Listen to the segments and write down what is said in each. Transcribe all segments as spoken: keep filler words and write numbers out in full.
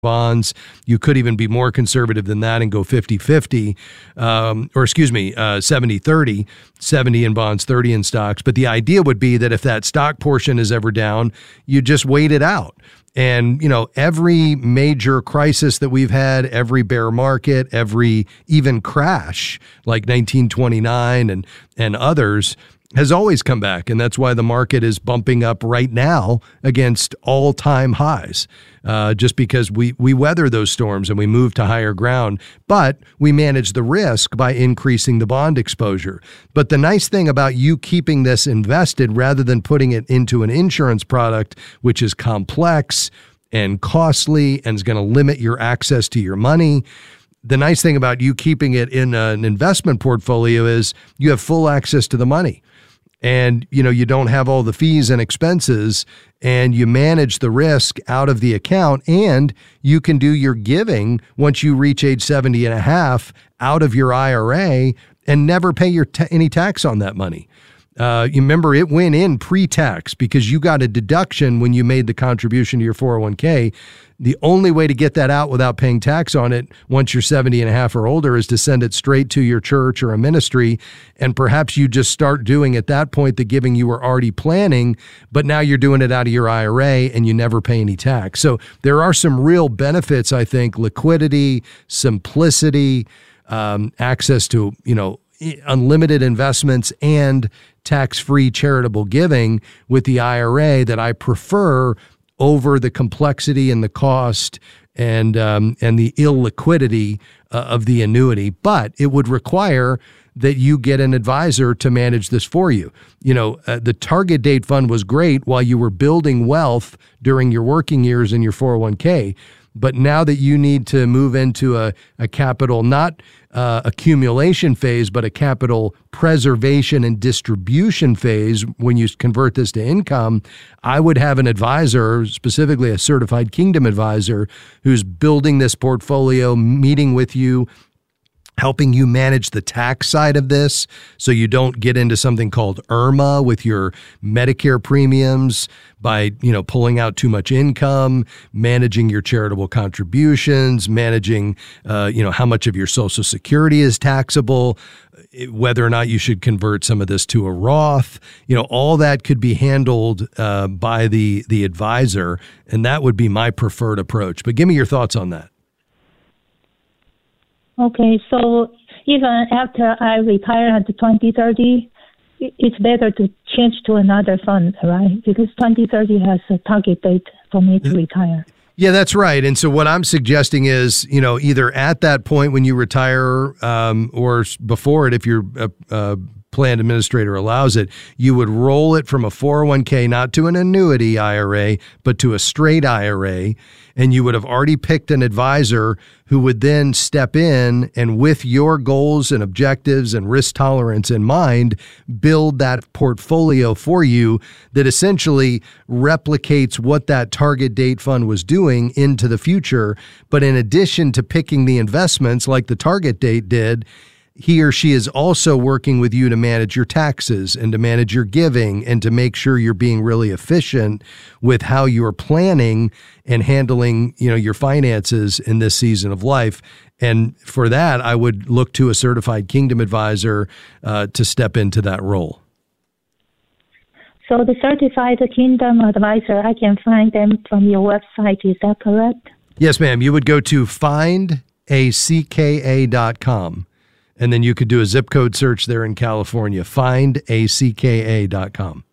bonds. You could even be more conservative than that and go fifty-fifty, um, or excuse me, uh, seventy-thirty, seventy in bonds, thirty in stocks. But the idea would be that if that stock portion is ever down, you just wait it out. And, you know, every major crisis that we've had, every bear market, every even crash like nineteen twenty-nine and, and others has always come back. And that's why the market is bumping up right now against all-time highs, uh, just because we, we weather those storms and we move to higher ground. But we manage the risk by increasing the bond exposure. But the nice thing about you keeping this invested rather than putting it into an insurance product, which is complex and costly and is going to limit your access to your money, the nice thing about you keeping it in an investment portfolio is you have full access to the money. And, you know, you don't have all the fees and expenses, and you manage the risk out of the account, and you can do your giving once you reach age seventy and a half out of your I R A and never pay your ta- any tax on that money. Uh, you remember it went in pre-tax because you got a deduction when you made the contribution to your four oh one k. The only way to get that out without paying tax on it once you're seventy and a half or older is to send it straight to your church or a ministry. And perhaps you just start doing at that point the giving you were already planning, but now you're doing it out of your I R A and you never pay any tax. So there are some real benefits, I think: liquidity, simplicity, um, access to, you know, unlimited investments, and tax-free charitable giving with the I R A that I prefer over the complexity and the cost and um, and the illiquidity uh, of the annuity. But it would require that you get an advisor to manage this for you. You know, uh, the target date fund was great while you were building wealth during your working years in your four oh one k. But now that you need to move into a, a capital, not uh, accumulation phase, but a capital preservation and distribution phase, when you convert this to income, I would have an advisor, specifically a certified Kingdom advisor, who's building this portfolio, meeting with you, helping you manage the tax side of this so you don't get into something called IRMA with your Medicare premiums by, you know, pulling out too much income, managing your charitable contributions, managing, uh, you know, how much of your Social Security is taxable, whether or not you should convert some of this to a Roth. You know, all that could be handled uh, by the the advisor, and that would be my preferred approach. But give me your thoughts on that. Okay, so even after I retire at twenty thirty, it's better to change to another fund, right? Because twenty thirty has a target date for me to retire. Yeah, that's right. And so what I'm suggesting is, you know, either at that point when you retire um, or before it, if your uh, uh, plan administrator allows it, you would roll it from a four oh one k, not to an annuity I R A, but to a straight I R A. And you would have already picked an advisor who would then step in and, with your goals and objectives and risk tolerance in mind, build that portfolio for you that essentially replicates what that target date fund was doing into the future. But in addition to picking the investments like the target date did, he or she is also working with you to manage your taxes and to manage your giving and to make sure you're being really efficient with how you're planning and handling, you know, your finances in this season of life. And for that, I would look to a certified Kingdom advisor uh, to step into that role. So the certified Kingdom advisor, I can find them from your website. Is that correct? Yes, ma'am. You would go to find a c k a dot com. And then you could do a zip code search there in California, find a c k a dot com.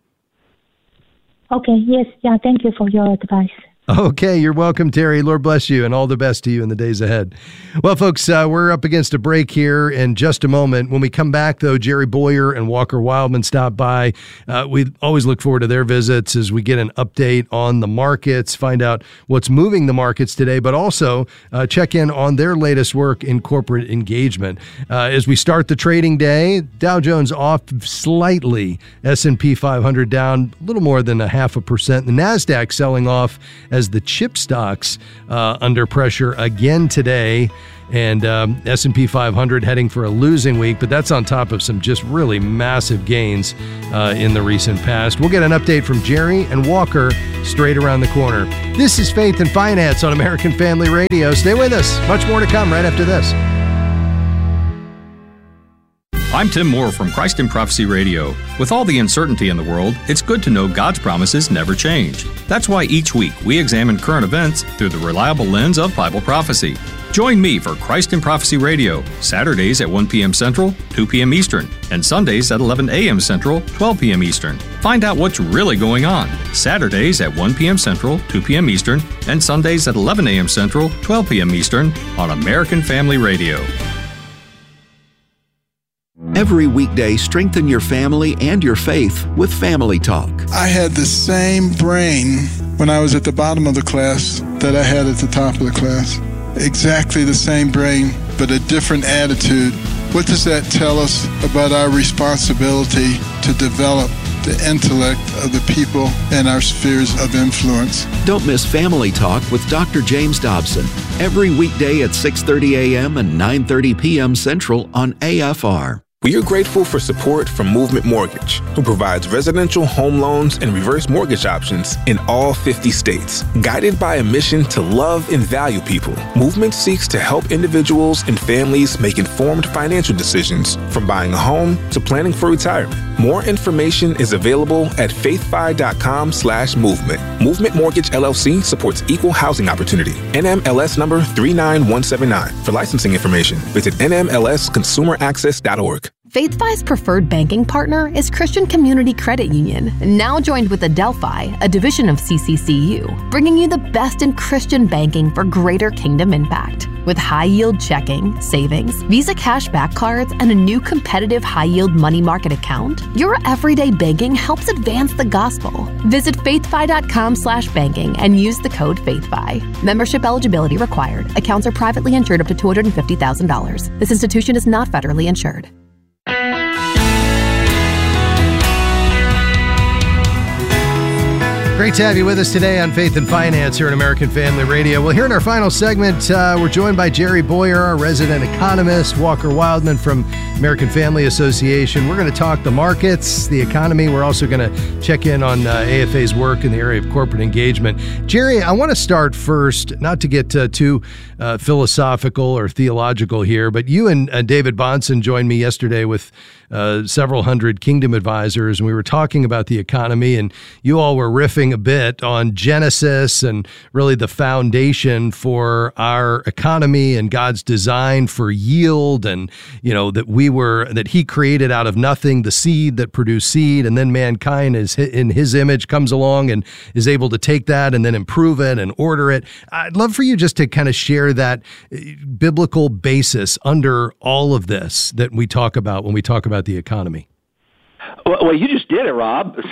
Okay, yes, yeah, thank you for your advice. Okay, you're welcome, Terry. Lord bless you, and all the best to you in the days ahead. Well, folks, uh, we're up against a break here in just a moment. When we come back, though, Jerry Boyer and Walker Wildman stop by. Uh, we always look forward to their visits as we get an update on the markets, find out what's moving the markets today, but also uh, check in on their latest work in corporate engagement. Uh, as we start the trading day, Dow Jones off slightly, S and P five hundred down a little more than a half a percent. The NASDAQ selling off as the chip stocks uh, under pressure again today. and um, S and P five hundred heading for a losing week, but that's on top of some just really massive gains uh, in the recent past. We'll get an update from Jerry and Walker straight around the corner. This is Faith and Finance on American Family Radio. Stay with us. Much more to come right after this. I'm Tim Moore from Christ in Prophecy Radio. With all the uncertainty in the world, it's good to know God's promises never change. That's why each week we examine current events through the reliable lens of Bible prophecy. Join me for Christ in Prophecy Radio, Saturdays at one p.m. Central, two p.m. Eastern, and Sundays at eleven a.m. Central, twelve p.m. Eastern. Find out what's really going on. Saturdays at one p.m. Central, two p.m. Eastern, and Sundays at eleven a.m. Central, twelve p.m. Eastern on American Family Radio. Every weekday, strengthen your family and your faith with Family Talk. I had the same brain when I was at the bottom of the class that I had at the top of the class. Exactly the same brain, but a different attitude. What does that tell us about our responsibility to develop the intellect of the people in our spheres of influence? Don't miss Family Talk with Doctor James Dobson every weekday at six thirty a.m. and nine thirty p.m. Central on A F R. We are grateful for support from Movement Mortgage, who provides residential home loans and reverse mortgage options in all fifty states. Guided by a mission to love and value people, Movement seeks to help individuals and families make informed financial decisions, from buying a home to planning for retirement. More information is available at faithfi.com slash movement. Movement Mortgage L L C supports equal housing opportunity. N M L S number three nine one seven nine. For licensing information, visit N M L S consumer access dot org. FaithFi's preferred banking partner is Christian Community Credit Union, now joined with Adelphi, a division of C C C U, bringing you the best in Christian banking for greater kingdom impact. With high-yield checking, savings, Visa cashback cards, and a new competitive high-yield money market account, your everyday banking helps advance the gospel. Visit faithfi.com slash banking and use the code FaithFi. Membership eligibility required. Accounts are privately insured up to two hundred fifty thousand dollars. This institution is not federally insured. Great to have you with us today on Faith and Finance here at American Family Radio. Well, here in our final segment, uh, we're joined by Jerry Bowyer, our resident economist, Walker Wildman from American Family Association. We're going to talk the markets, the economy. We're also going to check in on uh, A F A's work in the area of corporate engagement. Jerry, I want to start first, not to get uh, too uh, philosophical or theological here, but you and uh, David Bahnsen joined me yesterday with uh, several hundred Kingdom advisors, and we were talking about the economy, and you all were riffing a bit on Genesis and really the foundation for our economy and God's design for yield, and you know that we were that He created out of nothing the seed that produced seed, and then mankind is in His image comes along and is able to take that and then improve it and order it. I'd love for you just to kind of share that biblical basis under all of this that we talk about when we talk about the economy. Well, well, you just did it, Rob. so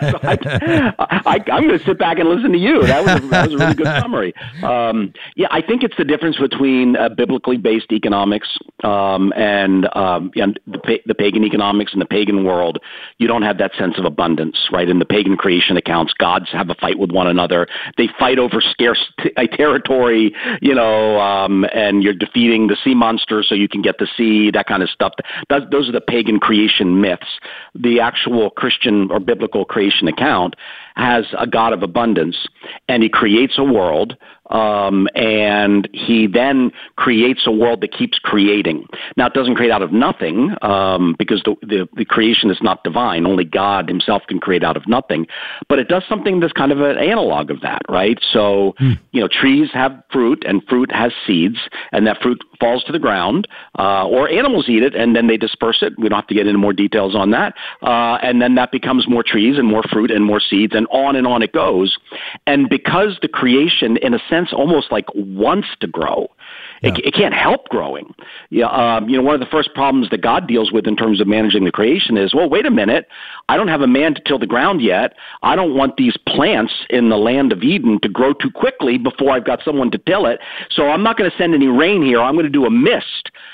I, I, I'm going to sit back and listen to you. That was a, that was a really good summary. Um, yeah, I think it's the difference between uh, biblically based economics um, and, um, and the, pa- the pagan economics and the pagan world. You don't have that sense of abundance, right? In the pagan creation accounts, gods have a fight with one another. They fight over scarce t- territory, you know, um, and you're defeating the sea monster so you can get the seed, that kind of stuff. That, those are the pagan creation myths. The actual Christian or biblical creation account has a God of abundance, and He creates a world, um, and He then creates a world that keeps creating. Now, it doesn't create out of nothing, um, because the, the, the creation is not divine. Only God Himself can create out of nothing. But it does something that's kind of an analog of that, right? So, hmm. you know, trees have fruit, and fruit has seeds, and that fruit falls to the ground, uh, or animals eat it, and then they disperse it. We don't have to get into more details on that. Uh, and then that becomes more trees and more fruit and more seeds, and on and on it goes. And because the creation, in a sense, almost like wants to grow, yeah. it, it can't help growing. Yeah, um, you know, one of the first problems that God deals with in terms of managing the creation is, well, wait a minute, I don't have a man to till the ground yet. I don't want these plants in the land of Eden to grow too quickly before I've got someone to till it. So I'm not going to send any rain here. I'm going to do a mist.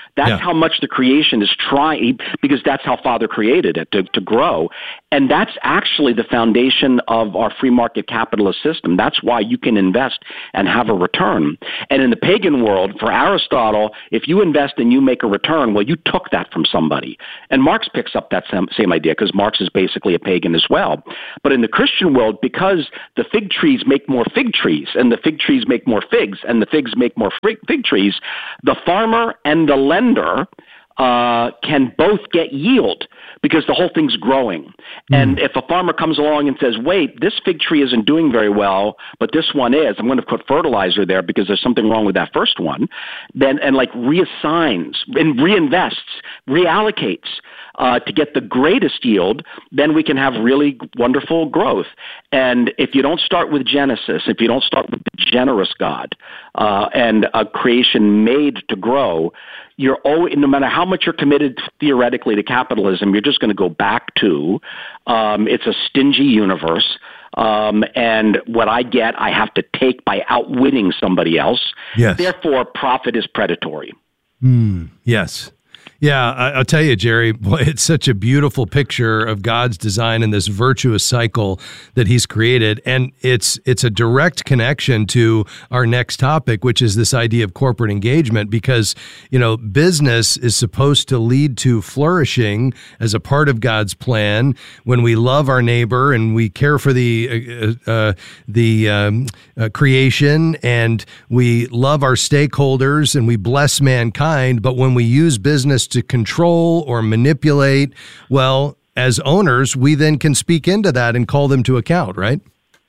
That's yeah. how much the creation is trying, because that's how Father created it, to, to grow. And that's actually the foundation of our free market capitalist system. That's why you can invest and have a return. And in the pagan world, for Aristotle, if you invest and you make a return, well, you took that from somebody. And Marx picks up that same, same idea, because Marx is basically a pagan as well. But in the Christian world, because the fig trees make more fig trees, and the fig trees make more figs, and the figs make more fig, fig trees, the farmer and the lender uh, can both get yield, because the whole thing's growing. Mm. And if a farmer comes along and says, wait, this fig tree isn't doing very well, but this one is, I'm going to put fertilizer there because there's something wrong with that first one, then and like reassigns and reinvests, reallocates uh, to get the greatest yield, then we can have really wonderful growth. And if you don't start with Genesis, if you don't start with the generous God uh, and a creation made to grow, you're always, no matter how much you're committed theoretically to capitalism, you're just going to go back to um, it's a stingy universe. Um, and what I get, I have to take by outwitting somebody else. Yes. Therefore, profit is predatory. Mm, yes. Yeah, I, I'll tell you, Jerry, boy, it's such a beautiful picture of God's design and this virtuous cycle that he's created. And it's it's a direct connection to our next topic, which is this idea of corporate engagement, because, you know, business is supposed to lead to flourishing as a part of God's plan. When we love our neighbor and we care for the uh, uh, the um, uh, creation, and we love our stakeholders and we bless mankind, but when we use business to control or manipulate, well, as owners, we then can speak into that and call them to account, right?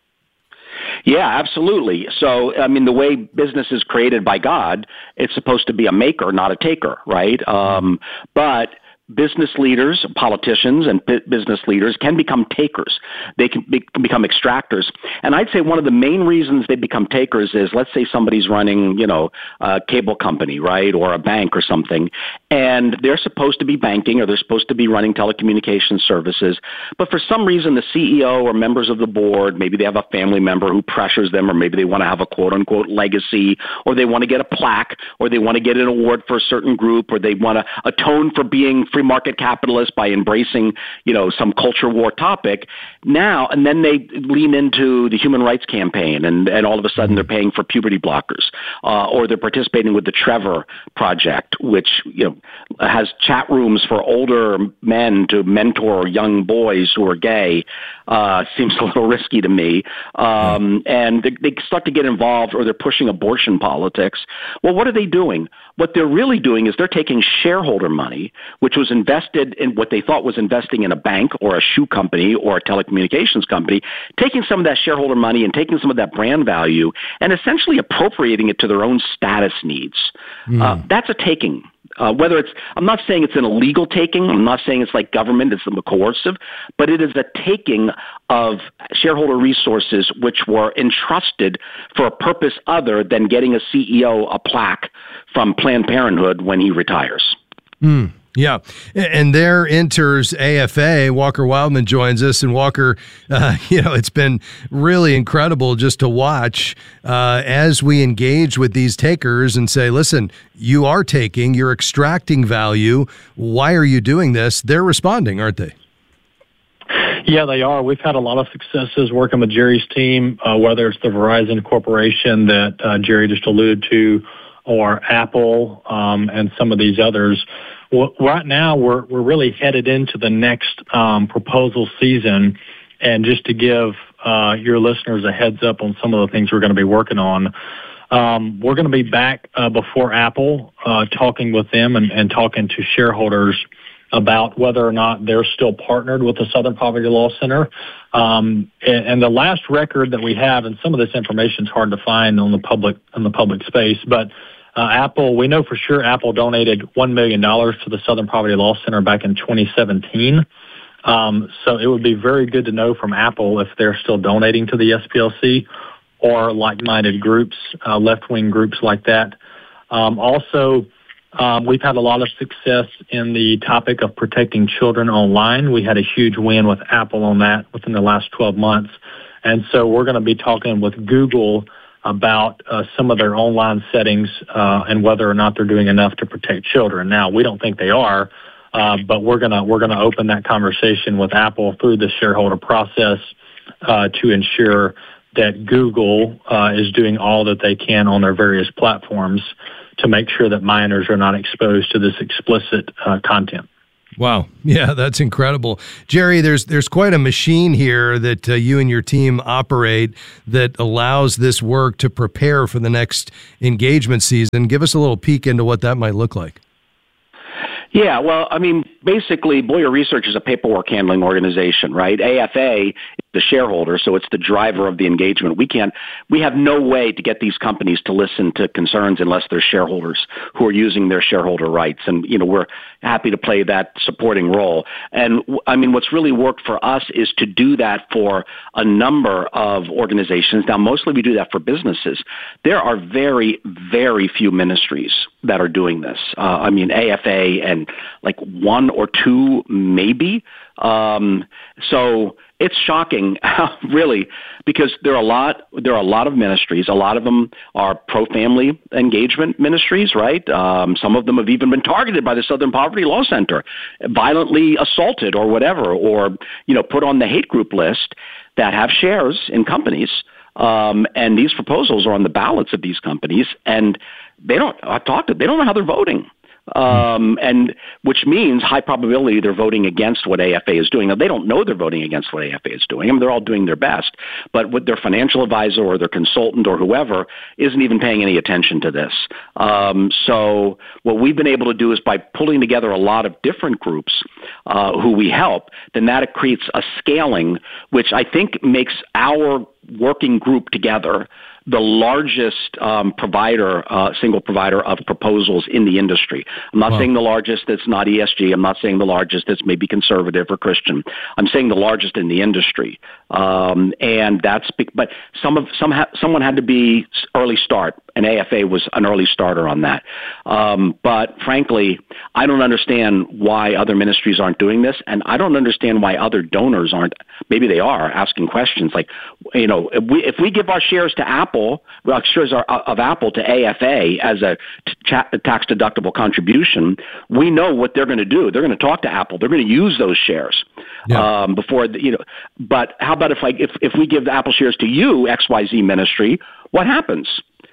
Yeah, absolutely. So, I mean, the way business is created by God, it's supposed to be a maker, not a taker, right? Um, but business leaders, politicians, and business leaders can become takers. They can, be, can become extractors. And I'd say one of the main reasons they become takers is, let's say somebody's running, you know, a cable company, right, or a bank or something, and they're supposed to be banking or they're supposed to be running telecommunications services, but for some reason the C E O or members of the board, maybe they have a family member who pressures them, or maybe they want to have a quote-unquote legacy, or they want to get a plaque, or they want to get an award for a certain group, or they want to atone for being free market capitalist by embracing, you know, some culture war topic now, and then they lean into the human rights campaign, and, and all of a sudden they're paying for puberty blockers, uh, or they're participating with the Trevor Project, which, you know, has chat rooms for older men to mentor young boys who are gay. Uh, seems a little risky to me. Um, and they, they start to get involved, or they're pushing abortion politics. Well, what are they doing? What they're really doing is they're taking shareholder money, which was invested in what they thought was investing in a bank or a shoe company or a telecommunications company, taking some of that shareholder money and taking some of that brand value and essentially appropriating it to their own status needs. Mm. Uh, that's a taking. Uh, whether it's, I'm not saying it's an illegal taking. I'm not saying it's like government, it's coercive, but it is a taking of shareholder resources which were entrusted for a purpose other than getting a C E O a plaque from Planned Parenthood when he retires. Mm. Yeah, and there enters A F A. Walker Wildman joins us, and Walker, uh, you know, it's been really incredible just to watch uh, as we engage with these takers and say, listen, you are taking, you're extracting value. Why are you doing this? They're responding, aren't they? Yeah, they are. We've had a lot of successes working with Jerry's team, uh, whether it's the Verizon Corporation that uh, Jerry just alluded to, or Apple um, and some of these others. Well, right now, we're we're really headed into the next um, proposal season, and just to give uh, your listeners a heads up on some of the things we're going to be working on, um, we're going to be back uh, before Apple, uh, talking with them and, and talking to shareholders about whether or not they're still partnered with the Southern Poverty Law Center. Um, and, and the last record that we have, and some of this information is hard to find on the public in the public space, but Uh, Apple, we know for sure Apple donated one million dollars to the Southern Poverty Law Center back in twenty seventeen. Um, so it would be very good to know from Apple if they're still donating to the S P L C or like-minded groups, uh, left-wing groups like that. Um, also, um, we've had a lot of success in the topic of protecting children online. We had a huge win with Apple on that within the last twelve months. And so we're going to be talking with Google about uh, some of their online settings uh, and whether or not they're doing enough to protect children. Now, we don't think they are, uh, but we're gonna we're gonna open that conversation with Apple through the shareholder process uh, to ensure that Google uh, is doing all that they can on their various platforms to make sure that minors are not exposed to this explicit uh, content. Wow. Yeah, that's incredible. Jerry, there's there's quite a machine here that uh, you and your team operate that allows this work to prepare for the next engagement season. Give us a little peek into what that might look like. Yeah, well, I mean, basically, Boyer Research is a paperwork handling organization, right? A F A is the shareholder, so it's the driver of the engagement. We can't, we have no way to get these companies to listen to concerns unless they're shareholders who are using their shareholder rights. And, you know, we're happy to play that supporting role. And, I mean, what's really worked for us is to do that for a number of organizations. Now, mostly we do that for businesses. There are very, very few ministries that are doing this. Uh, I mean, A F A and like one or two maybe. Um, so it's shocking, really, because there are a lot. There are a lot of ministries. A lot of them are pro-family engagement ministries, right? Um, some of them have even been targeted by the Southern Poverty Law Center, violently assaulted or whatever, or you know, put on the hate group list that have shares in companies. Um, and these proposals are on the ballots of these companies, and they don't. I talked to. They don't know how they're voting. Um, and which means high probability they're voting against what A F A is doing. Now, they don't know they're voting against what A F A is doing. I mean, they're all doing their best, but with their financial advisor or their consultant or whoever isn't even paying any attention to this. Um, so what we've been able to do is by pulling together a lot of different groups uh, who we help, then that creates a scaling, which I think makes our working group together the largest um, provider, uh, single provider of proposals in the industry. I'm not wow. saying the largest that's not E S G. I'm not saying the largest that's maybe conservative or Christian. I'm saying the largest in the industry. Um, and that's, but some of some ha- someone had to be early start, and A F A was an early starter on that. Um, but frankly, I don't understand why other ministries aren't doing this, and I don't understand why other donors aren't. Maybe they are asking questions like, you know, if we if we give our shares to Apple, well, shares are, of Apple to A F A as a t- tax deductible contribution, we know what they're going to do. They're going to talk to Apple. They're going to use those shares yeah. um, before the, you know. But how about if like if if we give the Apple shares to you, X Y Z ministry, what happens?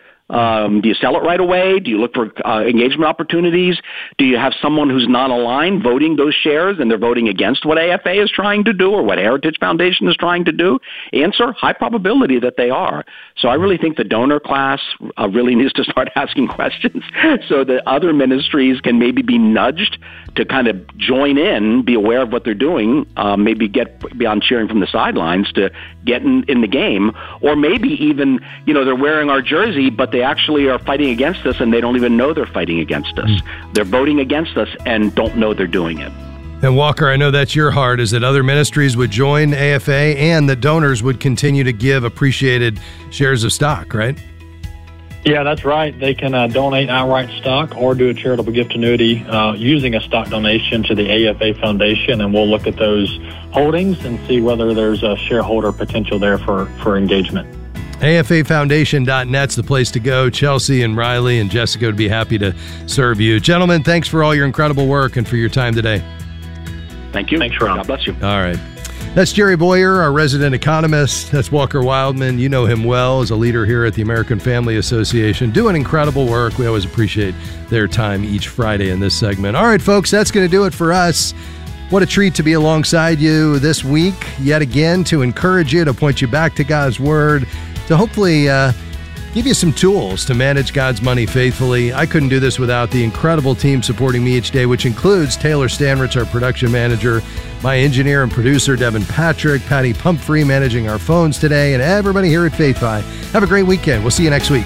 Um, do you sell it right away? Do you look for uh, engagement opportunities? Do you have someone who's not aligned voting those shares and they're voting against what A F A is trying to do or what Heritage Foundation is trying to do? Answer, high probability that they are. So I really think the donor class uh, really needs to start asking questions so that other ministries can maybe be nudged to kind of join in, be aware of what they're doing, um, maybe get beyond cheering from the sidelines to get in, in the game, or maybe even, you know, they're wearing our jersey, but they actually are fighting against us and they don't even know they're fighting against us. Mm. They're voting against us and don't know they're doing it. And Walker, I know that's your heart, is that other ministries would join A F A and that donors would continue to give appreciated shares of stock, right? Yeah, that's right. They can uh, donate outright stock or do a charitable gift annuity uh, using a stock donation to the A F A Foundation, and we'll look at those holdings and see whether there's a shareholder potential there for, for engagement. A F A Foundation dot net's the place to go. Chelsea and Riley and Jessica would be happy to serve you. Gentlemen, thanks for all your incredible work and for your time today. Thank you. Thanks, Rob. God bless you. All right. That's Jerry Boyer, our resident economist. That's Walker Wildman. You know him well as a leader here at the American Family Association, doing incredible work. We always appreciate their time each Friday in this segment. All right, folks, that's going to do it for us. What a treat to be alongside you this week, yet again, to encourage you, to point you back to God's Word, to hopefully uh, give you some tools to manage God's money faithfully. I couldn't do this without the incredible team supporting me each day, which includes Taylor Stanrich, our production manager, my engineer and producer, Devin Patrick, Patty Pumphrey managing our phones today, and everybody here at FaithFi. Have a great weekend. We'll see you next week.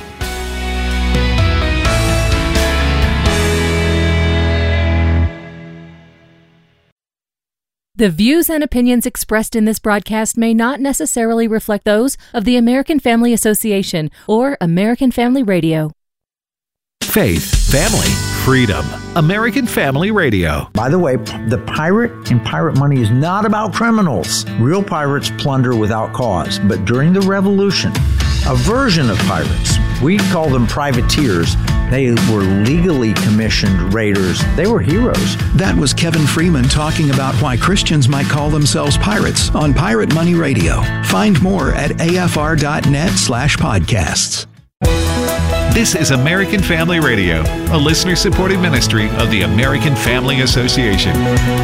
The views and opinions expressed in this broadcast may not necessarily reflect those of the American Family Association or American Family Radio. Faith, family, freedom. American Family Radio. By the way, the pirate and pirate money is not about criminals. Real pirates plunder without cause. But during the Revolution, a version of pirates. We call them privateers. They were legally commissioned raiders. They were heroes. That was Kevin Freeman talking about why Christians might call themselves pirates on Pirate Money Radio. Find more at afr.net slash podcasts. This is American Family Radio, a listener-supported ministry of the American Family Association.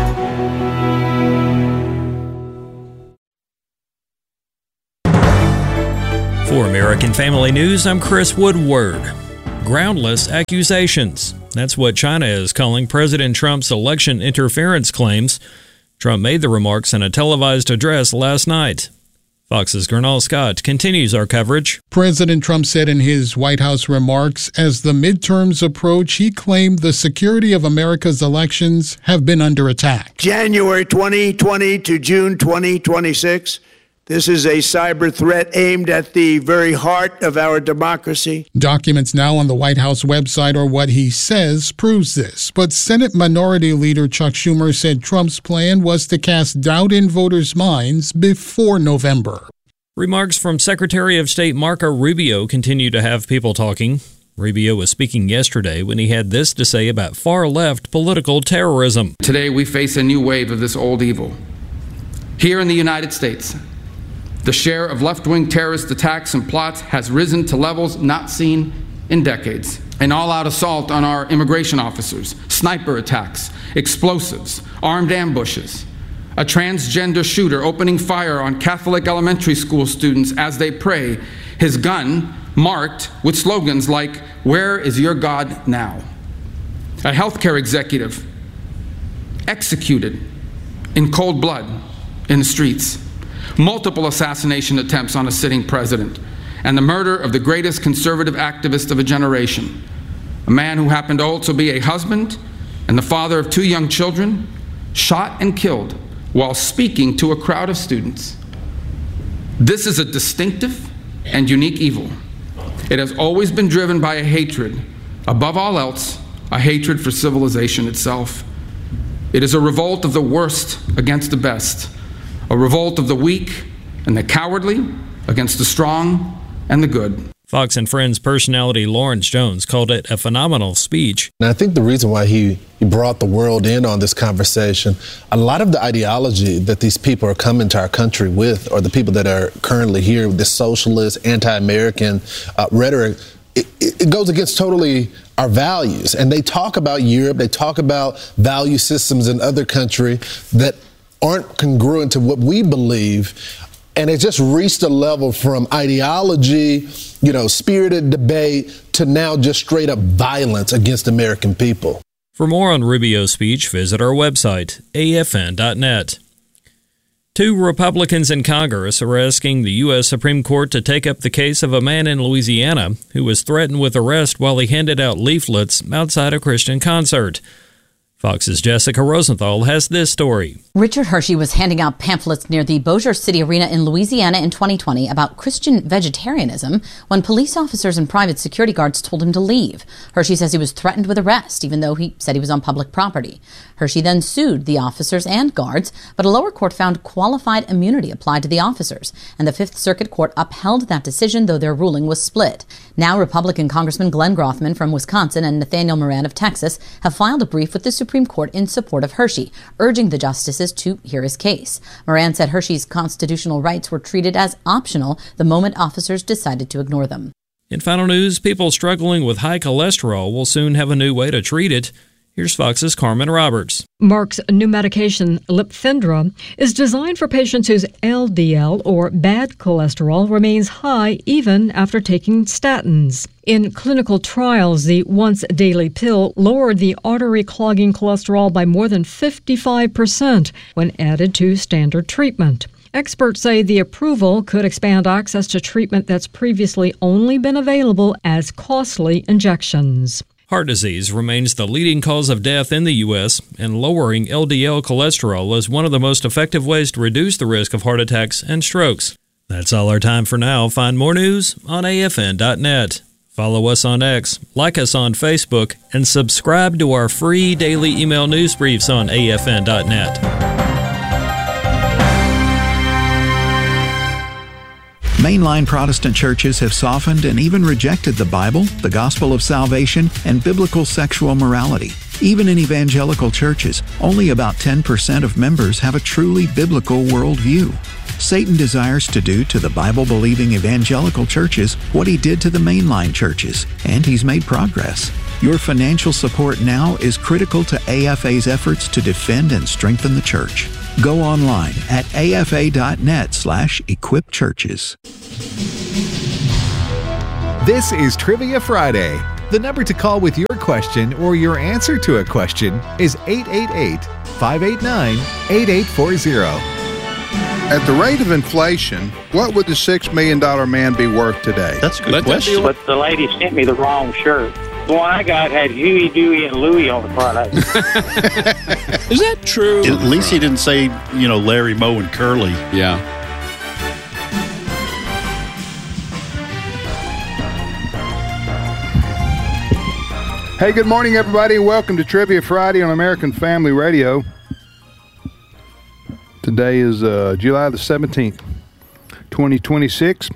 For American Family News, I'm Chris Woodward. Groundless accusations. That's what China is calling President Trump's election interference claims. Trump made the remarks in a televised address last night. Fox's Gernal Scott continues our coverage. President Trump said in his White House remarks, as the midterms approach, he claimed the security of America's elections have been under attack. January twenty twenty to June twenty twenty-six. This is a cyber threat aimed at the very heart of our democracy. Documents now on the White House website or what he says proves this. But Senate Minority Leader Chuck Schumer said Trump's plan was to cast doubt in voters' minds before November. Remarks from Secretary of State Marco Rubio continue to have people talking. Rubio was speaking yesterday when he had this to say about far-left political terrorism. Today we face a new wave of this old evil. Here in the United States, the share of left-wing terrorist attacks and plots has risen to levels not seen in decades. An all-out assault on our immigration officers, sniper attacks, explosives, armed ambushes, a transgender shooter opening fire on Catholic elementary school students as they pray, his gun marked with slogans like, "Where is your God now?" A healthcare executive executed in cold blood in the streets. Multiple assassination attempts on a sitting president, and the murder of the greatest conservative activist of a generation, a man who happened to also be a husband and the father of two young children, shot and killed while speaking to a crowd of students. This is a distinctive and unique evil. It has always been driven by a hatred, above all else, a hatred for civilization itself. It is a revolt of the worst against the best, a revolt of the weak and the cowardly against the strong and the good. Fox and Friends personality Lawrence Jones called it a phenomenal speech. And I think the reason why he, he brought the world in on this conversation, a lot of the ideology that these people are coming to our country with, or the people that are currently here, this socialist, anti-American uh, rhetoric, it, it goes against totally our values. And they talk about Europe, they talk about value systems in other countries that aren't congruent to what we believe, and it just reached a level from ideology, you know, spirited debate, to now just straight up violence against American people. For more on Rubio's speech, visit our website, A F N dot net. Two Republicans in Congress are asking the U S Supreme Court to take up the case of a man in Louisiana who was threatened with arrest while he handed out leaflets outside a Christian concert. Fox's Jessica Rosenthal has this story. Richard Hershey was handing out pamphlets near the Bossier City Arena in Louisiana in twenty twenty about Christian vegetarianism when police officers and private security guards told him to leave. Hershey says he was threatened with arrest, even though he said he was on public property. Hershey then sued the officers and guards, but a lower court found qualified immunity applied to the officers, and the Fifth Circuit Court upheld that decision, though their ruling was split. Now Republican Congressman Glenn Grothman from Wisconsin and Nathaniel Moran of Texas have filed a brief with the Supreme Court in support of Hershey, urging the justices to hear his case. Moran said Hershey's constitutional rights were treated as optional the moment officers decided to ignore them. In final news, people struggling with high cholesterol will soon have a new way to treat it. Here's Fox's Carmen Roberts. Merck's new medication, Lipfendra, is designed for patients whose L D L, or bad cholesterol, remains high even after taking statins. In clinical trials, the once-daily pill lowered the artery-clogging cholesterol by more than fifty-five percent when added to standard treatment. Experts say the approval could expand access to treatment that's previously only been available as costly injections. Heart disease remains the leading cause of death in the U S, and lowering L D L cholesterol is one of the most effective ways to reduce the risk of heart attacks and strokes. That's all our time for now. Find more news on A F N dot net. Follow us on X, like us on Facebook, and subscribe to our free daily email news briefs on A F N dot net. Mainline Protestant churches have softened and even rejected the Bible, the gospel of salvation, and biblical sexual morality. Even in evangelical churches, only about ten percent of members have a truly biblical worldview. Satan desires to do to the Bible-believing evangelical churches what he did to the mainline churches, and he's made progress. Your financial support now is critical to A F A's efforts to defend and strengthen the church. Go online at afa.net slash equip churches. This is Trivia Friday. The number to call with your question or your answer to a question is eight eight eight, five eight nine, eight eight four zero. At the rate of inflation, what would the six million dollars man be worth today? That's a good question. But the lady sent me the wrong shirt. The one I got had Huey, Dewey, and Louie on the front of it. Is that true? At least he didn't say, you know, Larry, Moe, and Curly. Yeah. Hey, good morning, everybody. Welcome to Trivia Friday on American Family Radio. Today is uh, July the seventeenth, twenty twenty-six.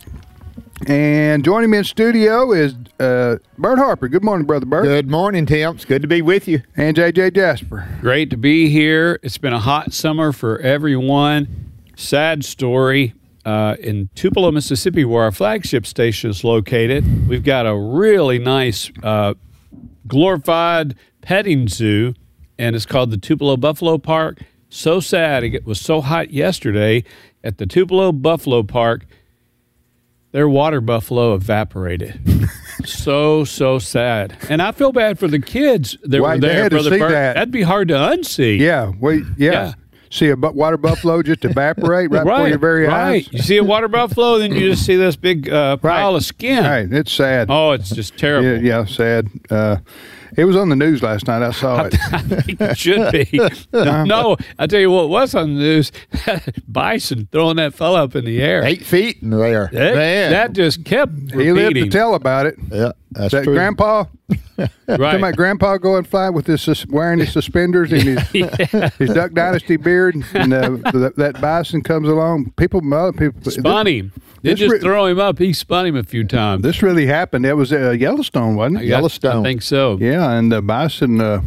And joining me in studio is uh, Bert Harper. Good morning, Brother Bert. Good morning, Tim. It's good to be with you. And J J Jasper. Great to be here. It's been a hot summer for everyone. Sad story. Uh, in Tupelo, Mississippi, where our flagship station is located, we've got a really nice uh, glorified petting zoo, and it's called the Tupelo Buffalo Park. So sad. It was so hot yesterday at the Tupelo Buffalo Park. Their water buffalo evaporated. so, so sad. And I feel bad for the kids that Well, were they there, had to Brother see Bert. that. That'd be hard to unsee. Yeah, we, yeah. Yeah. See a bu- water buffalo just evaporate right, before your very right. eyes. You see a water buffalo, then you just see this big uh, pile Right. of skin. Right, it's sad. Oh, it's just terrible. Yeah, yeah sad. Uh, it was on the news last night. I saw it. I think it should be. No, no, I tell you what was on the news. Bison throwing that fella up in the air. Eight feet in the air. That, Man. that just kept He lived to repeating. tell about it. Yeah, that's that true. Grandpa? Talking Right. about Grandpa going fly with his sus- wearing his suspenders and his, Yeah. his Duck Dynasty beard, and uh, th- that bison comes along. People, other people Spun him. They this just re- throw him up. He spun him a few times. This really happened. It was uh, Yellowstone, wasn't it? I got- Yellowstone. I think so. Yeah, and the bison uh,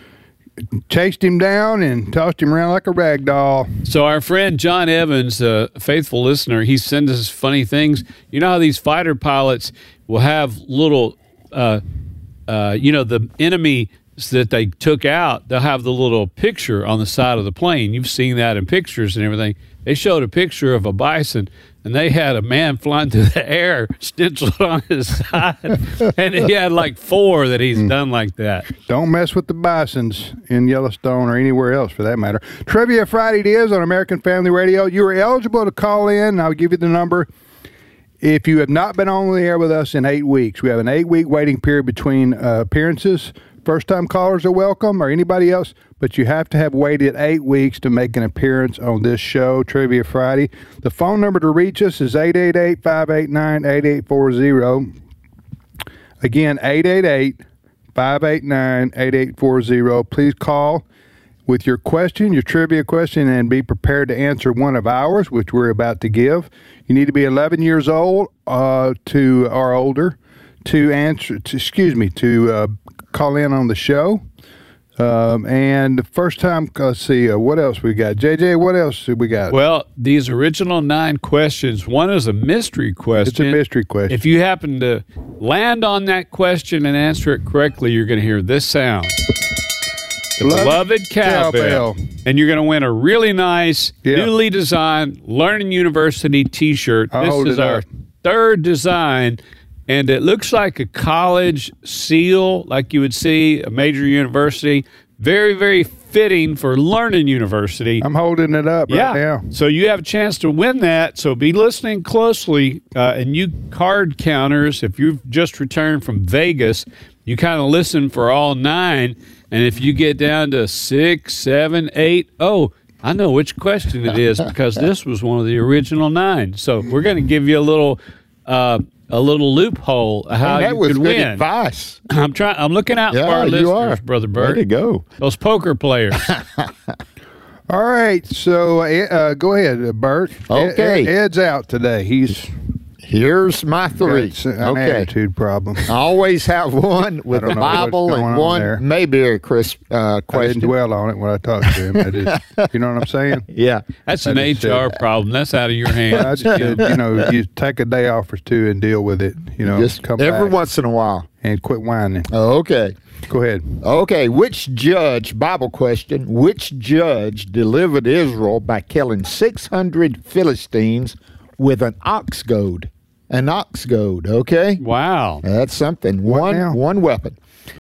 chased him down and tossed him around like a rag doll. So our friend John Evans, a faithful listener, he sends us funny things. You know how these fighter pilots will have little, uh, uh, you know, the enemy that they took out, they'll have the little picture on the side of the plane. You've seen that in pictures and everything. They showed a picture of a bison, and they had a man flying through the air stenciled on his side. And he had like four that he's done like that. Don't mess with the bisons in Yellowstone or anywhere else for that matter. Trivia Friday it is on American Family Radio. You are eligible to call in. I'll give you the number. If you have not been on the air with us in eight weeks, we have an eight-week waiting period between uh, appearances. First-time callers are welcome, or anybody else, but you have to have waited eight weeks to make an appearance on this show, Trivia Friday. The phone number to reach us is eight eight eight, five eight nine, eight eight four zero. Again, eight eight eight, five eight nine, eight eight four zero. Please call with your question, your trivia question, and be prepared to answer one of ours, which we're about to give. You need to be eleven years old uh, to or older to answer. To, excuse me, to uh, call in on the show. Um, and the first time, let's see, uh, what else we got? J J, what else we got? Well, these original nine questions, one is a mystery question. It's a mystery question. If you happen to land on that question and answer it correctly, you're going to hear this sound. The Beloved beloved cowbell. cowbell. And you're going to win a really nice, Yeah. newly designed Learning University t-shirt. I'll This hold is it our up. third design, and it looks like a college seal, like you would see a major university. Very, very fitting for Learning University. I'm holding it up yeah. right now. So you have a chance to win that. So be listening closely. Uh, and you card counters, if you've just returned from Vegas, you kind of listen for all nine. And if you get down to six, seven, eight, oh, I know which question it is because this was one of the original nine. So we're going to give you a little, uh, a little loophole of how Man, that you was could good win. advice. I'm trying. I'm looking out Yeah, for our you listeners, are. Brother Bert. Way to go. Those poker players. All right, so uh, go ahead, Bert. Okay. Ed, Ed's out today. He's Here's my three. got an Okay. attitude problem. I always have one with I don't the know what's Bible going and on one there. maybe a Chris uh, I didn't question. dwell on it when I talked to him. I just, you know what I'm saying? Yeah. That's I an just H R said- problem. That's out of your I hands. just said, you know, you take a day off or two and deal with it. You know, Just come every back once in a while. and quit whining. Okay. Go ahead. Okay. Which judge, Bible question, which judge delivered Israel by killing six hundred Philistines with an ox goad? An ox goad, okay? Wow. That's something. One now? one weapon.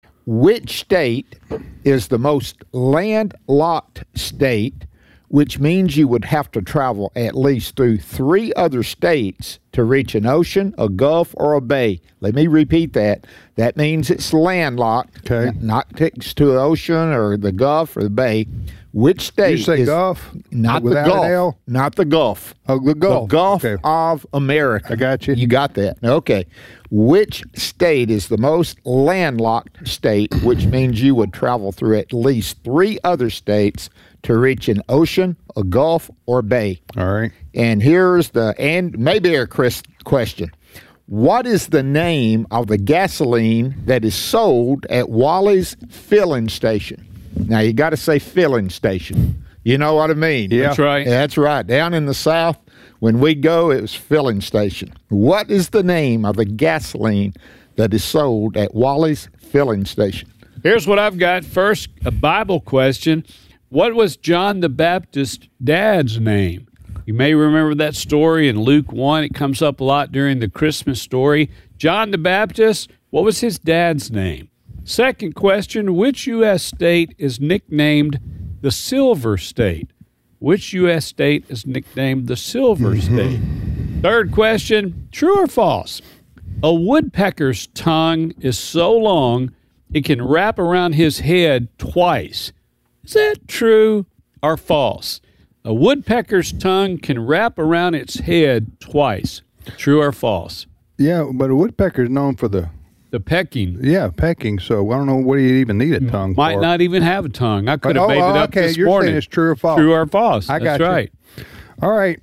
Which state is the most landlocked state, which means you would have to travel at least through three other states to reach an ocean, a gulf, or a bay? Let me repeat that. That means it's landlocked, Okay. n- not next to an ocean or the gulf or the bay. Which state You say is Gulf? not the Without an Gulf, L? not the Gulf. Oh, the Gulf. The Gulf Okay. of America. I got you. You got that. Okay. Which state is the most landlocked state, which means you would travel through at least three other states to reach an ocean, a gulf, or bay? All right. And here's the, and maybe a Chris question. What is the name of the gasoline that is sold at Wally's filling station? Now, you got to say filling station. You know what I mean? Yeah. That's right. That's right. Down in the South, when we go, it was filling station. What is the name of the gasoline that is sold at Wally's filling station? Here's what I've got. First, a Bible question. What was John the Baptist's dad's name? You may remember that story in Luke one. It comes up a lot during the Christmas story. John the Baptist, what was his dad's name? Second question, which U S state is nicknamed the Silver State? Which U S state is nicknamed the Silver State? Third question, true or false? A woodpecker's tongue is so long it can wrap around his head twice. Is that true or false? A woodpecker's tongue can wrap around its head twice. True or false? Yeah, but a woodpecker is known for the The pecking. yeah pecking. So I don't know what do you even need a tongue Might for. not even have a tongue. I could have Oh, made oh, it up okay. this You're morning. saying it's true or false? True or false. I got That's you. right. All right.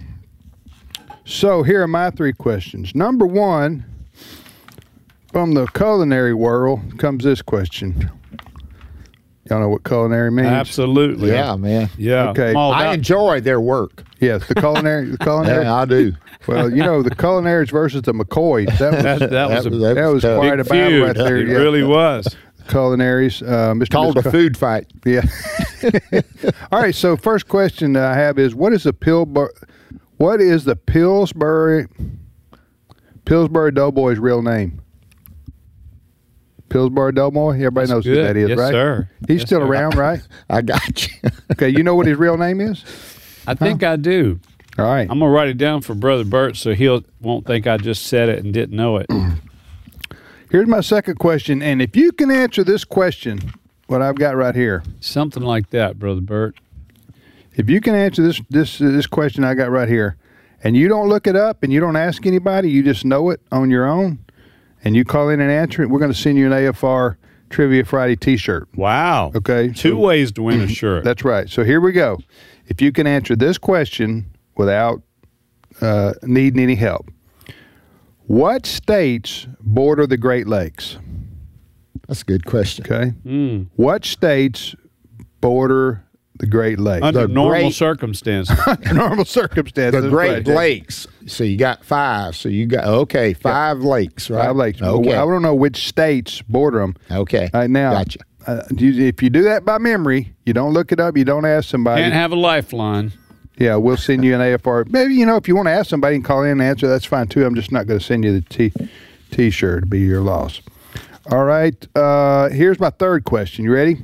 So here are my three questions. Number one, from the culinary world comes this question. Y'all know what culinary means? Absolutely. Yeah, man. Yeah. Okay. I'm all I about- enjoy their work. Yes, the culinary. The culinary. Yeah, I do. Well, you know the culinaries versus the McCoys. That was That, that was a That- that was tough. quite big a battle feud. right there. It yeah. really was. Culinaries. Uh, Mister Called a Mister food fight. Yeah. All right. So first question that I have is what is the Pillsbury? What is the Pillsbury Pillsbury Doughboy's real name? Pillsbury Doughboy. Everybody That's knows who good. that is, Yes, right? sir. He's Yes, still sir. around, right? I got you. Okay. You know what his real name is? I think I do. All right. I'm gonna write it down for Brother Bert so he'll won't think I just said it and didn't know it. Here's my second question, and if you can answer this question, what I've got right here. Something like that, Brother Bert. If you can answer this this this question I got right here, and you don't look it up and you don't ask anybody, you just know it on your own, and you call in and answer it, we're going to send you an A F R Trivia Friday T-shirt. Wow. Okay. Two so- ways to win a shirt. That's right. So here we go. If you can answer this question without uh, needing any help, what states border the Great Lakes? That's a good question. Okay. Mm. What states border the Great Lakes? Under The normal great- circumstances. Under normal circumstances. The that's Great right. Lakes. So you got five. So you got, okay, five lakes, right? Five lakes. Okay. I don't know which states border them. Okay. Right now, Gotcha. uh, you, if you do that by memory, you don't look it up, you don't ask somebody. Can't have a lifeline. Yeah, we'll send you an A F R. Maybe, you know, if you want to ask somebody and call in and answer, that's fine too. I'm just not going to send you the t- T-shirt. It'll be your loss. All right. Uh, here's my third question. You ready?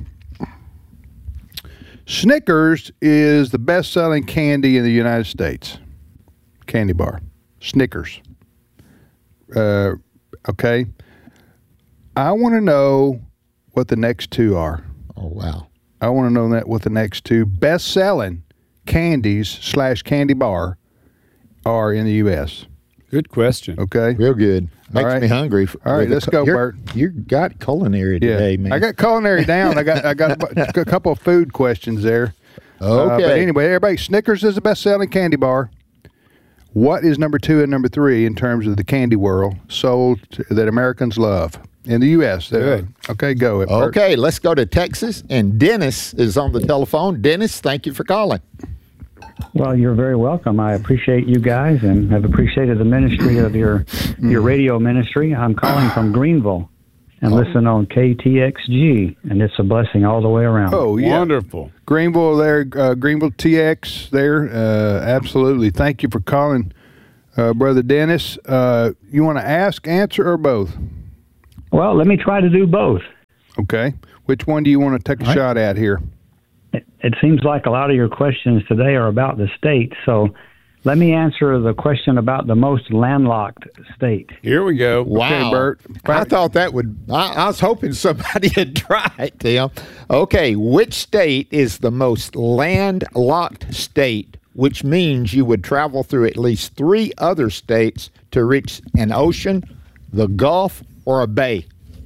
Snickers is the best-selling candy in the United States. Candy bar. Snickers. Uh, okay. I want to know what the next two are. Oh, wow. I want to know that what the next two best-selling candies slash candy bar are in the U S. Good question. Okay. Real good. Makes All right. me hungry. For, All right, with the let's cu- go, you're- Bert. You got culinary Yeah, today, man. I got culinary down. I got I got a, bu- a couple of food questions there. Uh, Okay. but anyway, everybody, Snickers is the best-selling candy bar. What is number two and number three in terms of the candy world sold to, that Americans love in the U S? Good. Okay, go. Bert. Okay, let's go to Texas, and Dennis is on the telephone. Dennis, thank you for calling. Well, you're very welcome. I appreciate you guys and have appreciated the ministry of your your radio ministry. I'm calling from Greenville and listen on K T X G, and it's a blessing all the way around. Oh, yeah. Wonderful. Greenville there, uh, Greenville T X there. Uh, absolutely. Thank you for calling, uh, Brother Dennis. Uh, you want to ask, answer, or both? Well, let me try to do both. Okay. Which one do you want to take a All right. shot at here? It, it seems like a lot of your questions today are about the state, so let me answer the question about the most landlocked state. Here we go. Wow. Bert. I thought that would, I, I was hoping somebody had tried, Tim. Okay, which state is the most landlocked state, which means you would travel through at least three other states to reach an ocean, the Gulf, or a bay?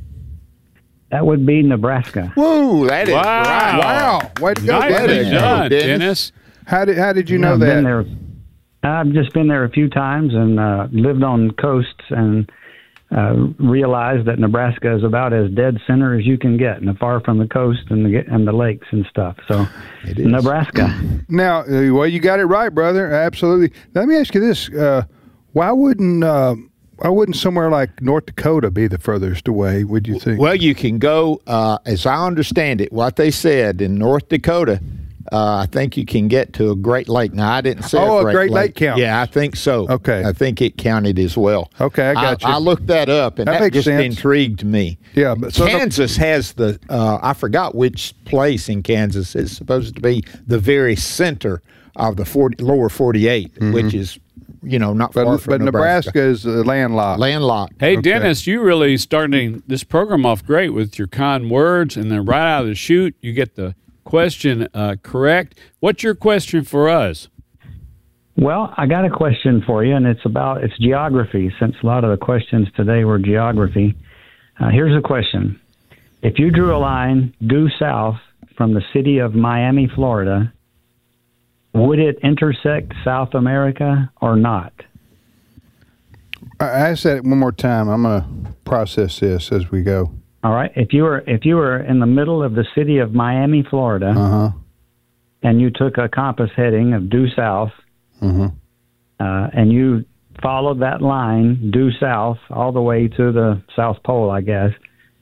That would be Nebraska. Woo, that is Wow. right. Wow. Way to go, Nicely Dennis. done, Dennis. Dennis. How did, how did you know I've that? Been there, I've just been there a few times and uh, lived on coasts and uh, realized that Nebraska is about as dead center as you can get, and far from the coast and the and the lakes and stuff. So, Nebraska. Now, uh, well, you got it right, brother. Absolutely. Let me ask you this: uh, Why wouldn't uh, why wouldn't somewhere like North Dakota be the furthest away? Would you think? Well, you can go, uh, as I understand it, what they said in North Dakota. Uh, I think you can get to a Great Lake. Now, I didn't say Oh, a a Great, Great Lake count. Yeah, I think so. Okay. I think it counted as well. Okay, I got you. I looked that up, and That that, makes just sense. intrigued me. Yeah, but so the- Kansas has the, uh, I forgot which place in Kansas. It's supposed to be the very center of the forty, lower forty-eight, which is, you know, not But, far from but Nebraska. Nebraska is uh, landlocked. Landlocked. Hey, Okay. Dennis, you really starting this program off great with your kind words, and then right out of the chute, you get the question uh, correct. What's your question for us? Well, I got a question for you, and it's about it's geography. Since a lot of the questions today were geography, uh, here's a question: if you drew a line due south from the city of Miami, Florida, would it intersect South America or not? I I said it one more time. I'm going to process this as we go. All right. If you were if you were in the middle of the city of Miami, Florida, Uh-huh. and you took a compass heading of due south, Mm-hmm. uh, and you followed that line due south all the way to the South Pole, I guess,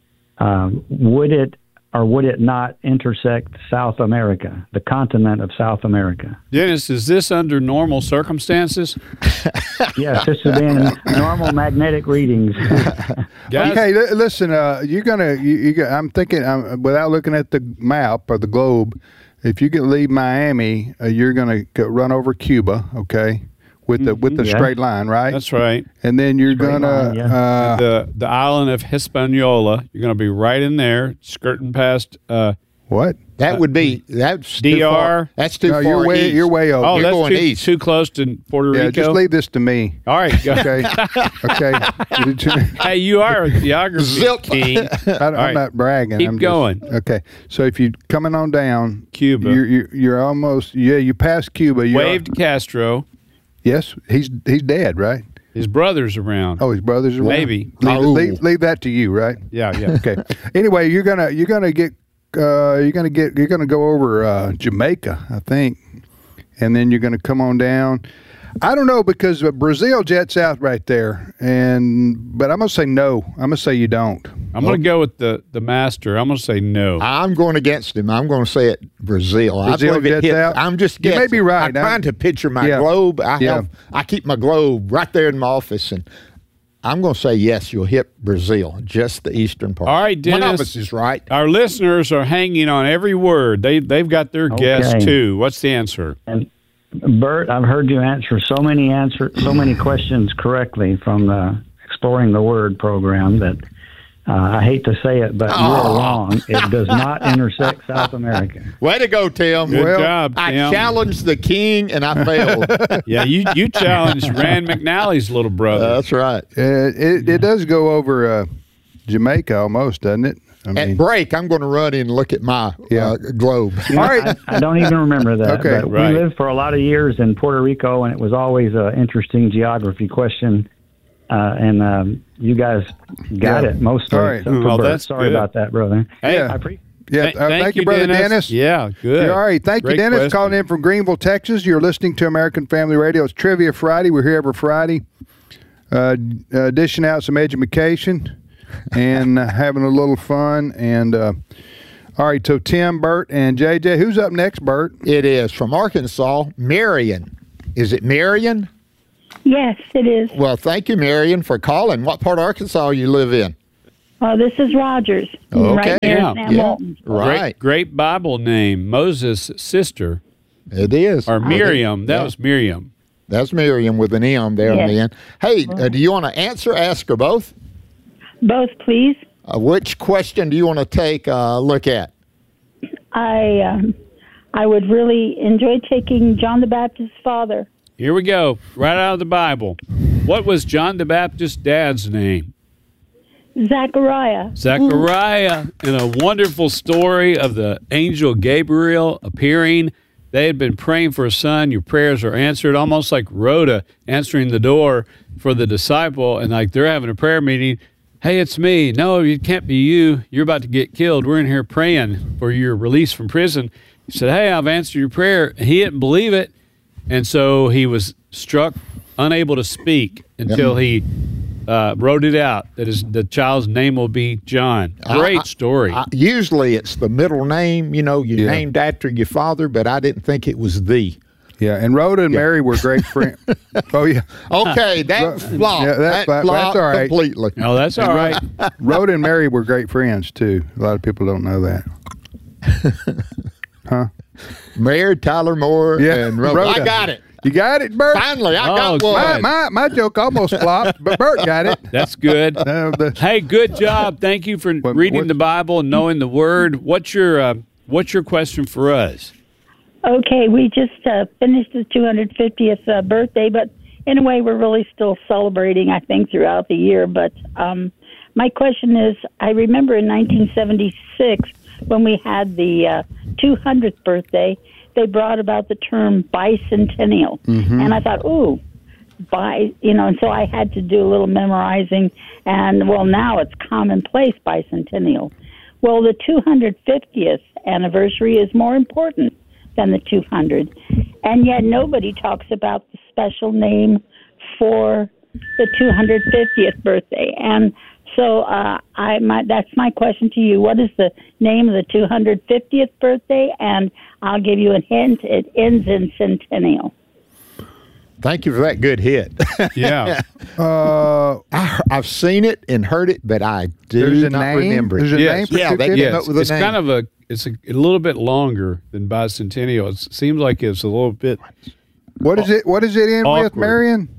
um, would it or would it not intersect South America, the continent of South America? Dennis, is this under normal circumstances? Yes, this has been normal magnetic readings. Guys, Okay, li- listen. Uh, you're gonna. You, you got, I'm thinking. Um, without looking at the map or the globe, if you can leave Miami, uh, you're gonna go, run over Cuba. Okay, with the with the Yeah. straight line, right? that's right. And then you're Straight gonna. line, yeah. uh, The the island of Hispaniola. You're going to be right in there, skirting past. Uh, what? That would be that's D too R. far. That's too No, far you're way. east. You're way over. oh, You're that's going too, east. too close to Puerto yeah, Rico. just leave this to me. All right, go. Okay. okay. Hey, you are a geography Zip. king. I, I'm right. not bragging. Keep I'm just- going. okay. So if you coming on down Cuba. you're you're, you're almost yeah. You passed Cuba. You're, Waved Castro. Yes, he's he's dead, right? His brother's around. Oh, his brothers are Maybe. Leave, Oh. leave, leave that to you, right? Yeah, yeah. Okay. Anyway, you're gonna you're gonna get uh, you're gonna get you're gonna go over uh, Jamaica, I think, and then you're gonna come on down. I don't know because uh, Brazil jets out right there, and but I'm gonna say no. I'm gonna say you don't. I'm going to go with the, the master. I'm going to say no. I'm going against him. I'm going to say it Brazil. Brazil I believe it gets hit. out? I'm just You may guessing. be right. I'm I'm- trying to picture my Yeah. globe. I Yeah. have. I keep my globe right there in my office, and I'm going to say yes. You'll hit Brazil, just the eastern part. All right, One Dennis. of us is right. Our listeners are hanging on every word. They, they've got their guess, Okay. too. What's the answer? And Bert, I've heard you answer so many answer so many questions correctly from the Exploring the Word program that uh, I hate to say it, but you're wrong. It does not intersect South America. Way to go, Tim. Good well, job, I Tim. challenged the king, and I failed. Yeah, you, you challenged Rand McNally's little brother. That's right. Uh, it it does go over uh, Jamaica almost, doesn't it? I At break, I'm going to run in and look at my Yeah. uh, globe. You know, I, I don't even remember that. Okay, but right. We lived for a lot of years in Puerto Rico, and it was always an interesting geography question. Uh, and um, you guys got Yeah. it most All of right. it. So Well, Bert, that's sorry good. about that, brother. Hey, Yeah. I pre- Yeah, Th- uh, thank, thank you, you, brother Dennis. Dennis. Yeah, good. Yeah, all right. Thank Great you, Dennis, question. calling in from Greenville, Texas. You're listening to American Family Radio. It's Trivia Friday. We're here every Friday, uh, uh, dishing out some education and uh, having a little fun. And uh, all right, so Tim, Bert, and J J. Who's up next, Bert? It is from Arkansas, Marion. Is it Marion? Yes, it is. Well, thank you, Marion, for calling. What part of Arkansas you live in? Oh, this is Rogers. Okay. Right near Yeah. Sam Yeah. Walton. Right. Great, great Bible name, Moses' sister, It is. or Miriam. That Yeah. was Miriam. That's Miriam with an M there Yes. on the end. Hey, uh, do you want to answer, ask, or both? Both, please. Uh, which question do you want to take a look at? I um, I would really enjoy taking John the Baptist's father. Here we go, right out of the Bible. What was John the Baptist's dad's name? Zechariah. Zechariah. In a wonderful story of the angel Gabriel appearing. They had been praying for a son. Your prayers are answered, almost like Rhoda answering the door for the disciple. And like they're having a prayer meeting. Hey, it's me. No, it can't be you. You're about to get killed. We're in here praying for your release from prison. He said, hey, I've answered your prayer. He didn't believe it. And so he was struck, unable to speak until he uh, wrote it out that his, the child's name will be John. Great I- I- story. I- usually it's the middle name, you know, you're Yeah. named after your father, but I didn't think it was the. Yeah, and Rhoda and Mary were great friends. Oh, yeah. Okay, that flopped. Yeah, that's that fine. flopped That's all right. completely. Oh, that's all right. Rhoda and Mary were great friends, too. A lot of people don't know that. Huh? Married Tyler Moore Yeah, and Rhoda. Rhoda. I got it. You got it, Bert? Finally, I Oh, got one. My, my, my joke almost flopped, but Bert got it. That's good. No, the- Hey, good job. Thank you for What- reading what- the Bible and knowing the Word. What's your uh, What's your question for us? Okay, we just uh, finished the two hundred fiftieth uh, birthday, but in a way, we're really still celebrating, I think, throughout the year. But um, my question is, I remember in nineteen seventy-six, when we had the uh, two hundredth birthday, they brought about the term bicentennial. Mhm. And I thought, ooh, by, you know, and so I had to do a little memorizing. And, well, now it's commonplace bicentennial. Well, the two hundred fiftieth anniversary is more important than the two hundred. And yet nobody talks about the special name for the two hundred fiftieth birthday. And so uh, I my that's my question to you. What is the name of the two hundred fiftieth birthday? And I'll give you a hint. It ends in centennial. Thank you for that good hit. Yeah. uh, I, I've seen it and heard it, but I do There's a not name? remember it. There's a yes. name for Yeah, they two came Yes. up with a It's name. kind of a it's a, a little bit longer than bicentennial. It seems like it's a little bit. What is it? What is it in with, Awkward. Marion?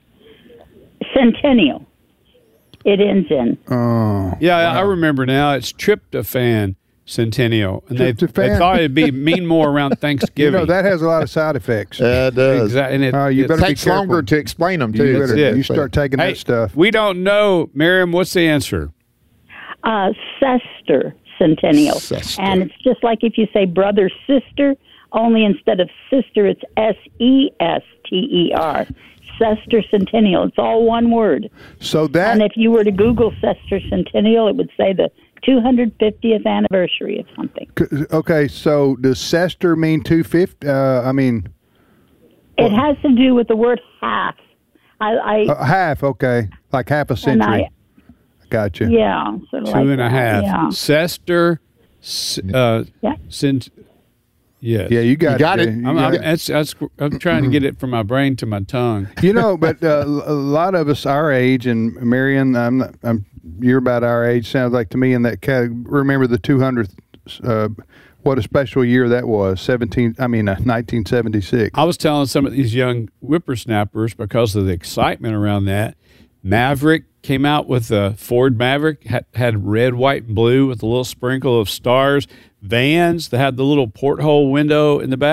Centennial. It ends in. Oh, Yeah, I I remember now. It's tryptophan centennial, and they, they Tryptophan? thought it'd be mean more around you Thanksgiving. know that has a lot of side effects. Uh, it does. Exactly. And it, Oh, you it better be takes careful. longer to explain them, too. You, better, it. you start taking Hey, that stuff. we don't know, Miriam. What's the answer? Uh, Sester centennial. Sester. And it's just like if you say brother, sister, only instead of sister, it's S E S T E R. Sester centennial. It's all one word. So that And if you were to Google Sester centennial, it would say the two hundred fiftieth anniversary of something. okay. So does sester mean two fifty? Uh, I mean, It has to do with the word half. I, I uh, half. Okay, like half a and century. I, Gotcha. yeah, sort of Two like and a that, half. Yeah. Sester. s- Uh, Yeah. cent- yes. Yeah, you got, You got it. it. You I'm, got I'm, it. that's, that's, I'm trying to get it from my brain to my tongue. You know, but uh, a lot of us our age, and Marion, I'm not, I'm you're about our age. Sounds like to me in that category. Remember the two hundredth? Uh, what a special year that was. Seventeen. I mean, uh, nineteen seventy-six. I was telling some of these young whippersnappers because of the excitement around that. Maverick came out with a Ford Maverick, had, had red, white, and blue with a little sprinkle of stars. Vans that had the little porthole window in the back.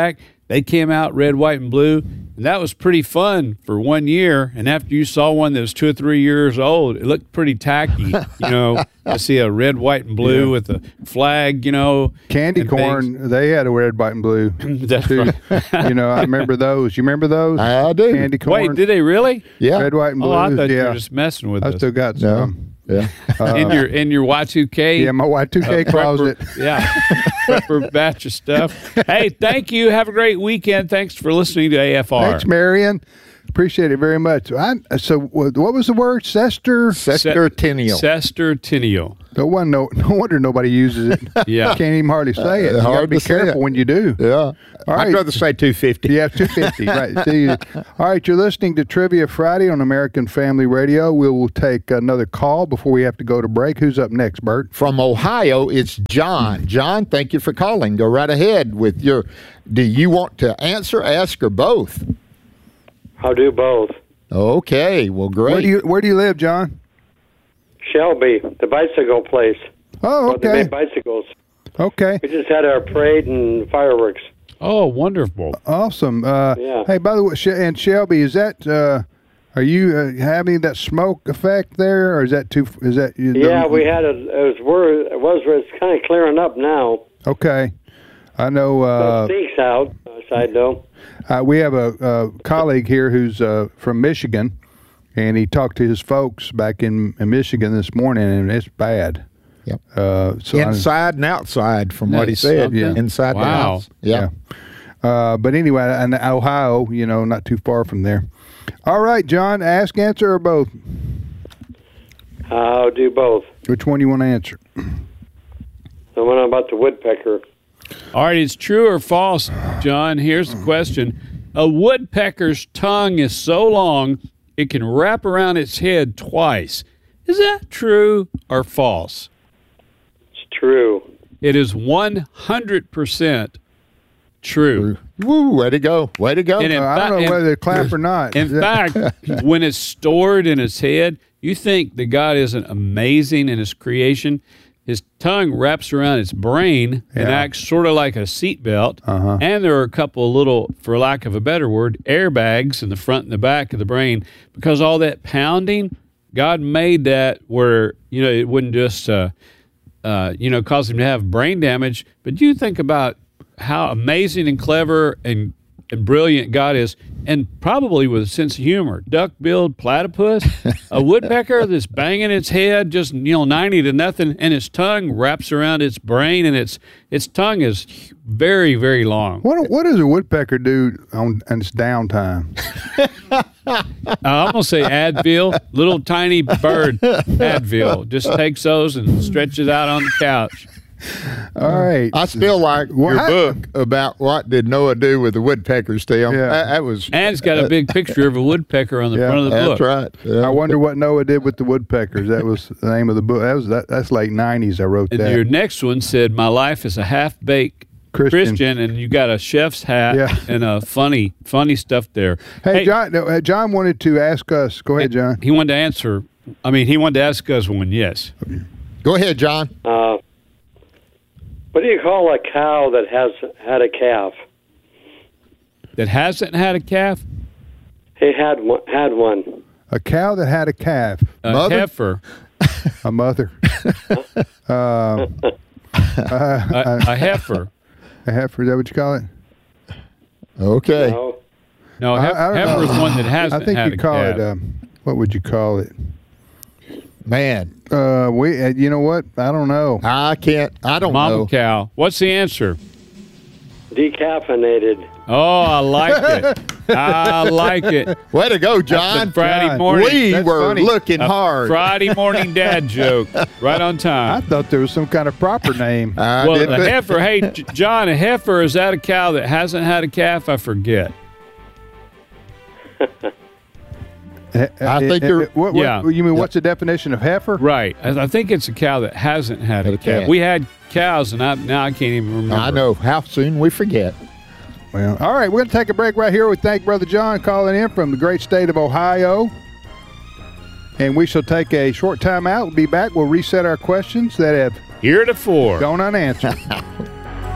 They came out red, white, and blue. And that was pretty fun for one year. And after you saw one that was two or three years old, it looked pretty tacky. You know, I see a red, white, and blue yeah. with a flag, you know. Candy corn, things. They had a red, white, and blue. That's too. Right. You know, I remember those. You remember those? I do. Candy corn. Wait, did they really? Yeah. Red, white, and blue. Oh, I thought yeah. you were just messing with I us. still got some. Yeah. Uh, in your in your Y two K. Yeah, my Y two K uh, closet. Prepper, yeah. Prepper batch of stuff. Hey, thank you. Have a great weekend. Thanks for listening to A F R. Thanks, Marion. Appreciate it very much. I, so, what was the word? Sester? Sestertennial. Sestertennial. No one, no, no wonder nobody uses it. Yeah, can't even hardly say it. Uh, you hard got to be to say careful it. when you do. Yeah. All right. I'd rather say two fifty. Yeah, two fifty. Right. See, all right. You're listening to Trivia Friday on American Family Radio. We will take another call before we have to go to break. Who's up next, Bert? From Ohio, it's John. John, thank you for calling. Go right ahead with your. Do you want to answer, ask, or both? I'll do both. Okay. Well, great. Where do you Where do you live, John? Shelby, the bicycle place. Oh, They okay. made bicycles. Okay. We just had our parade and fireworks. Oh, wonderful. Awesome. Uh, Yeah. Hey, by the way, Sh- and Shelby, is that uh, are you uh, having that smoke effect there, or is that too? Is that you Yeah, we had a. It was where it was. Where it's kind of clearing up now. Okay. I know. Uh, the stinks out. Side though. Uh, we have a, a colleague here who's uh, from Michigan, and he talked to his folks back in, in Michigan this morning, and it's bad. Yep. Uh, so Inside I, and outside, from what he Nice. said. Yeah. Inside Wow. the house. Yeah. yeah. Uh, but anyway, and Ohio, you know, not too far from there. All right, John, ask, answer, or both? I'll do both. Which one you want to answer? The one about the woodpecker. All right, it's true or false, John? Here's the question. A woodpecker's tongue is so long it can wrap around its head twice. Is that true or false? It's true. It is one hundred percent true. Woo, way to go. Way to go. Uh, I don't know whether to clap or not. In fact, when it's stored in its head, you think that God isn't amazing in his creation. His tongue wraps around its brain and Yeah. acts sort of like a seatbelt. Uh-huh. And there are a couple of little, for lack of a better word, airbags in the front and the back of the brain. Because all that pounding, God made that where, you know, it wouldn't just, uh, uh, you know, cause him to have brain damage. But you think about how amazing and clever and, and brilliant God is, and probably with a sense of humor. Duck-billed platypus, a woodpecker that's banging its head just, you know, ninety to nothing, and its tongue wraps around its brain, and its its tongue is very, very long. What What does a woodpecker do on, on its downtime? Uh, I'm going to say Advil, little tiny bird Advil. Just takes those and stretches out on the couch. All right. I still like Well, your I- book about what did Noah do with the woodpeckers, Tim. Yeah. That, that was. And it's got a big picture of a woodpecker on the Yeah, front of the That's book. right. Yeah. I wonder what Noah did with the woodpeckers. That was the name of the book. That was that, That's late nineties. I wrote And that. your next one said, "My life is a half-baked Christian. Christian," and you got a chef's hat Yeah. and a funny, funny stuff there. Hey, John. no, uh, John wanted to ask us. Go ahead, John. He wanted to answer. I mean, he wanted to ask us one. Yes. Go ahead, John. Uh, what do you call a cow that has had a calf? That hasn't had a calf. He had one. Had one. A cow that had a calf. A Mother? heifer. A mother. uh, uh, A, a heifer. a heifer. Is that what you call it? Okay. No. No, I- hef- I don't heifer know. is one that hasn't I think had you a call calf. it. Um, what would you call it? Man, Uh, we. Uh, you know what? I don't know. I can't. I don't Mama know. cow. What's the answer? Decaffeinated. Oh, I like it. I like it. Way to go, That's John. a Friday John. morning. We That's were funny. looking a hard. Friday morning dad joke. Right on I time. thought there was some kind of proper name. I Well, did a that. heifer. Hey, J- John, a heifer, is that a cow that hasn't had a calf? I forget. I think you're- What, what, Yeah. You mean what's the definition of heifer? Right. I I think it's a cow that hasn't had a Had a calf. calf. We had cows, and I, now I can't even remember. I know. How soon we forget. Well, all right. We're going to take a break right here. We thank Brother John calling in from the great state of Ohio. And we shall take a short time out. We'll be back. We'll reset our questions that have Heretofore gone unanswered.